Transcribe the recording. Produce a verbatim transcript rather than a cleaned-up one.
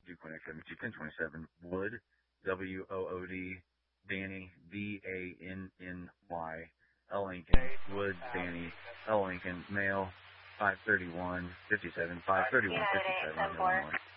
Duquesne seven two ten twenty-seven. Wood, W O O D, Danny, D A N N Y, L Lincoln, Wood, Danny, L Lincoln, male, five thirty-one fifty-seven, five thirty-one fifty-seven, Illinois.